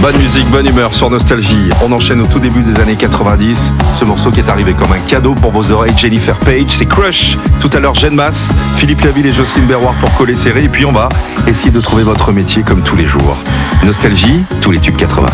Bonne musique, bonne humeur sur Nostalgie. On enchaîne au tout début des années 90. Ce morceau qui est arrivé comme un cadeau pour vos oreilles, Jennifer Page, c'est Crush. Tout à l'heure, Jeanne Masse, Philippe Laville et Jocelyne Berroir pour coller serré. Et puis on va essayer de trouver votre métier comme tous les jours. Nostalgie, tous les tubes 80.